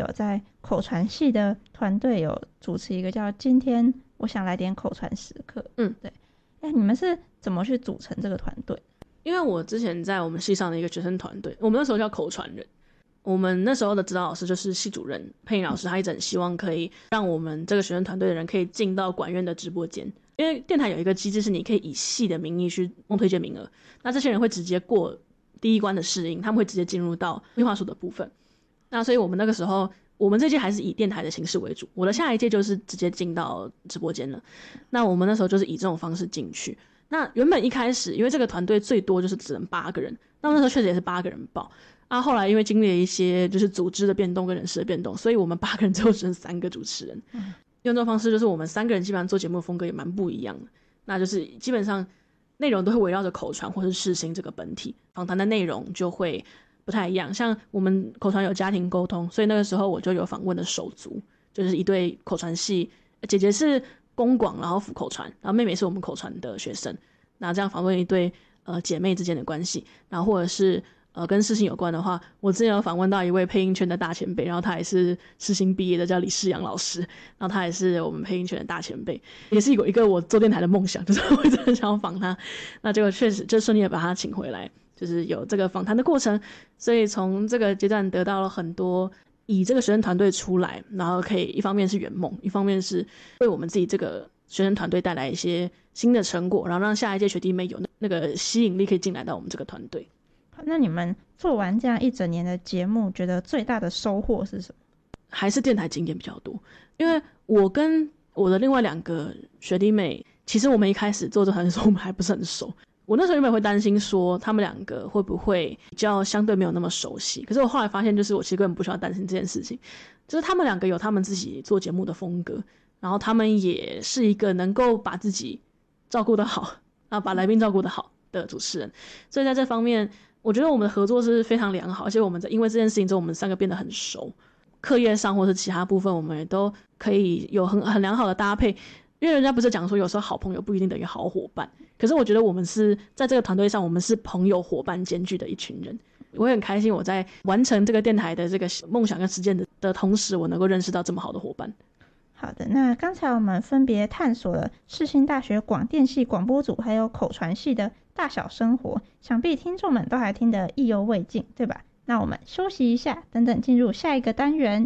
有在口传系的团队有主持一个叫今天我想来点口传时刻。对。你们是怎么去组成这个团队？ 因为我之前在我们系上的一个学生团队，我们那时候叫口传人，我们那时候的指导老师就是系主任佩莹老师，他一直很希望可以让我们这个学生团队的人可以进到管院的直播间，因为电台有一个机制是你可以以系的名义去弄推荐名额，那这些人会直接过第一关的适应，他们会直接进入到规划署的部分。那所以我们那个时候，我们这届还是以电台的形式为主，我的下一届就是直接进到直播间了。那我们那时候就是以这种方式进去。那原本一开始因为这个团队最多就是只能8个人，那时候确实也是8个人报啊。后来因为经历了一些就是组织的变动跟人事的变动，所以我们8个人最后只剩3个主持人。用这种方式就是我们3个人基本上做节目的风格也蛮不一样的，那就是基本上内容都会围绕着口传或是世新这个本体，访谈的内容就会不太一样。像我们口传有家庭沟通，所以那个时候我就有访问的手足，就是一对口传系，姐姐是公广然后辅口传，然后妹妹是我们口传的学生，那这样访问一对姐妹之间的关系。然后或者是跟世新有关的话，我之前有访问到一位配音圈的大前辈，然后他也是世新毕业的，叫李世阳老师，然后他也是我们配音圈的大前辈，也是有一个我做电台的梦想，就是我一直很想要访他，那结果确实就顺利的把他请回来，就是有这个访谈的过程。所以从这个阶段得到了很多以这个学生团队出来，然后可以一方面是圆梦，一方面是为我们自己这个学生团队带来一些新的成果，然后让下一届学弟妹有那个吸引力可以进来到我们这个团队。 那你们做完这样一整年的节目，觉得最大的收获是什么？ 还是电台经验比较多，因为我跟我的另外2个学弟妹，其实我们一开始做这团的时候我们还不是很熟，我那时候原本会担心说他们2个会不会比较相对没有那么熟悉，可是我后来发现就是我其实根本不需要担心这件事情，就是他们2个有他们自己做节目的风格，然后他们也是一个能够把自己照顾得好，然后把来宾照顾得好的主持人，所以在这方面我觉得我们的合作是非常良好，而且我们因为这件事情之后我们3个变得很熟，课业上或是其他部分我们也都可以有很良好的搭配。因为人家不是讲说有时候好朋友不一定等于好伙伴，可是我觉得我们是在这个团队上我们是朋友伙伴兼具的一群人。我也很开心我在完成这个电台的这个梦想跟实践 的同时，我能够认识到这么好的伙伴。 好的，那刚才我们分别探索了世新大学广电系广播组还有口传系的大小生活，想必听众们都还听得意犹未尽，对吧？那我们休息一下，等等进入下一个单元。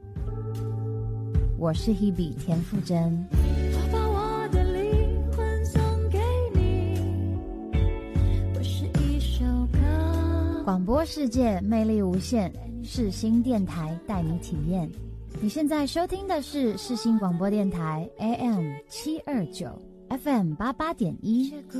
我是 Hebe 田馥甄， 我把我的灵魂送给你，我是一首歌。 广播世界魅力无限，世新电台带你体验。你现在收听的是世新广播电台 AM729 FM88.1。